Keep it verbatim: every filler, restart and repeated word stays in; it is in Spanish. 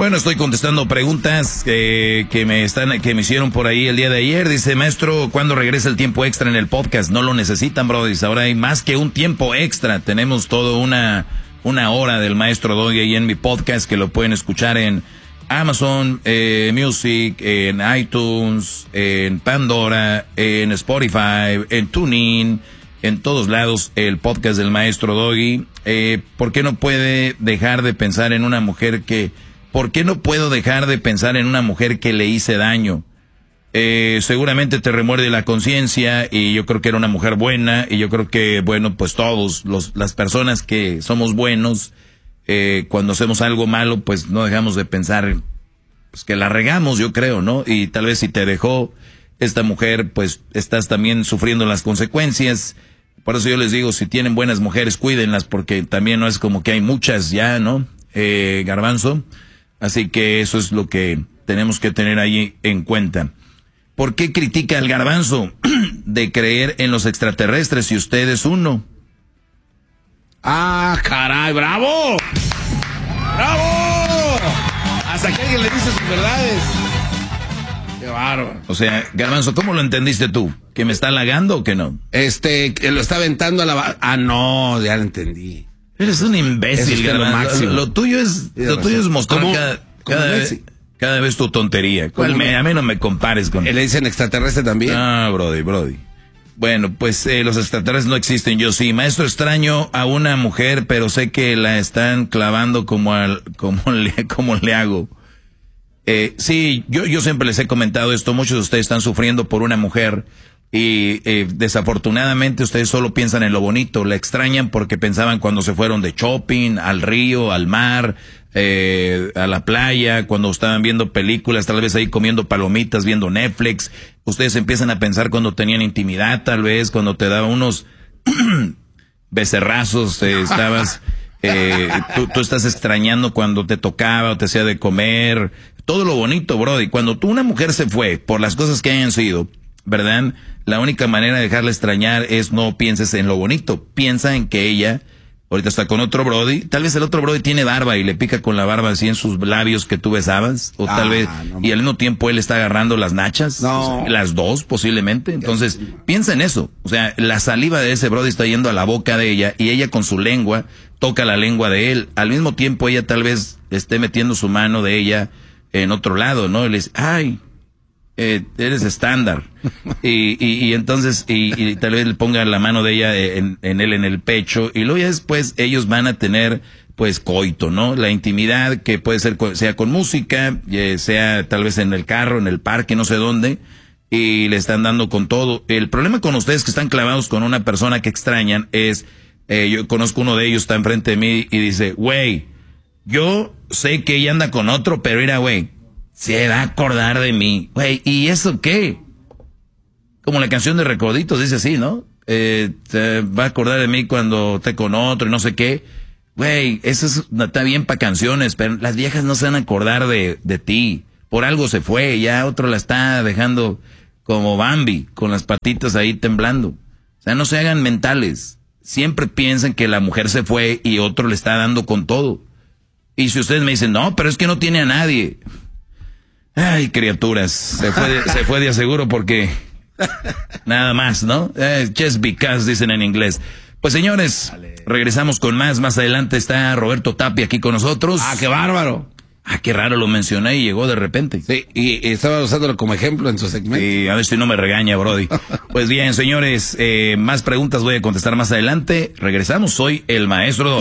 Bueno, estoy contestando preguntas eh, que me están, que me hicieron por ahí el día de ayer. Dice, maestro, ¿cuándo regresa el tiempo extra en el podcast? No lo necesitan, brody. Ahora hay más que un tiempo extra. Tenemos toda una, una hora del maestro Doggy ahí en mi podcast que lo pueden escuchar en Amazon eh, Music, en iTunes, en Pandora, en Spotify, en TuneIn, en todos lados el podcast del maestro Doggy. Eh, ¿Por qué no puede dejar de pensar en una mujer que... ¿Por qué no puedo dejar de pensar en una mujer que le hice daño? Eh, seguramente te remuerde la conciencia y yo creo que era una mujer buena y yo creo que, bueno, pues todos los, las personas que somos buenos, eh, cuando hacemos algo malo, pues no dejamos de pensar pues, que la regamos, yo creo, ¿no? Y tal vez si te dejó esta mujer, pues estás también sufriendo las consecuencias. Por eso yo les digo, si tienen buenas mujeres, cuídenlas, porque también no es como que hay muchas ya, ¿no? Eh, Garbanzo. Así que eso es lo que tenemos que tener ahí en cuenta. ¿Por qué critica al Garbanzo de creer en los extraterrestres si usted es uno? ¡Ah, caray! ¡Bravo! ¡Bravo! Hasta que alguien le dice sus verdades. ¡Qué bárbaro! O sea, Garbanzo, ¿cómo lo entendiste tú? ¿Que me está halagando o que no? Este, que lo está aventando a la... Ah, no, ya lo entendí. Eres un imbécil, Garbanzo. Lo, lo tuyo es, lo tuyo es mostrar cada, cada, vez, cada vez tu tontería. Me, a mí no me compares con... ¿Le dicen extraterrestre también? Ah, brody, brody. Bueno, pues eh, los extraterrestres no existen, yo sí. Maestro, extraño a una mujer, pero sé que la están clavando como al, como le, como le hago. Eh, sí, yo, yo siempre les he comentado esto. Muchos de ustedes están sufriendo por una mujer. Y eh, desafortunadamente ustedes solo piensan en lo bonito, la extrañan porque pensaban cuando se fueron de shopping, al río, al mar, eh, a la playa, cuando estaban viendo películas, tal vez ahí comiendo palomitas, viendo Netflix. Ustedes empiezan a pensar cuando tenían intimidad, tal vez, cuando te daban unos becerrazos, eh, estabas, eh, tú, tú estás extrañando cuando te tocaba o te hacía de comer, todo lo bonito, brody. Cuando tú, una mujer se fue por las cosas que hayan sido, ¿verdad? La única manera de dejarla extrañar es no pienses en lo bonito. Piensa en que ella ahorita está con otro brody. Tal vez el otro brody tiene barba y le pica con la barba así en sus labios que tú besabas. O ah, tal vez, no, y al mismo tiempo él está agarrando las nachas. No. O sea, las dos posiblemente. Entonces, sí, piensa en eso. O sea, la saliva de ese brody está yendo a la boca de ella y ella con su lengua toca la lengua de él. Al mismo tiempo ella tal vez esté metiendo su mano de ella en otro lado, ¿no? Y le dice, ay... Eh, eres estándar y, y, y entonces y, y tal vez le ponga la mano de ella en, en él en el pecho y luego ya después ellos van a tener pues coito, ¿no? La intimidad que puede ser sea con música, sea tal vez en el carro, en el parque, no sé dónde, y le están dando con todo. El problema con ustedes que están clavados con una persona que extrañan es, eh, yo conozco uno de ellos, está enfrente de mí y dice, güey, yo sé que ella anda con otro, pero mira, güey, se va a acordar de mí. Güey, ¿y eso qué? Como la canción de Recorditos dice así, ¿no? Eh, se va a acordar de mí cuando esté con otro y no sé qué. Güey, eso es, está bien para canciones, pero las viejas no se van a acordar de, de ti. Por algo se fue, ya otro la está dejando como Bambi, con las patitas ahí temblando. O sea, no se hagan mentales. Siempre piensen que la mujer se fue y otro le está dando con todo. Y si ustedes me dicen, no, pero es que no tiene a nadie... Ay, criaturas, se fue de, se fue de aseguro porque nada más, ¿no? Eh, just because, dicen en inglés. Pues señores, vale. Regresamos con más. Más adelante está Roberto Tapia aquí con nosotros. Ah, qué bárbaro. Ah, qué raro, lo mencioné y llegó de repente. Sí, y, y estaba usándolo como ejemplo en su segmento. Y a ver si no me regaña, brody. Pues bien, señores, eh, más preguntas voy a contestar más adelante. Regresamos, soy el maestro Doggy.